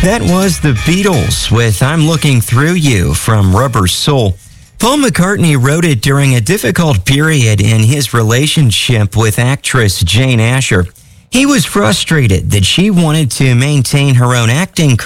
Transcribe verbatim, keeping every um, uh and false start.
That was the Beatles with I'm Looking Through You from Rubber Soul. Paul McCartney wrote it during a difficult period in his relationship with actress Jane Asher. He was frustrated that she wanted to maintain her own acting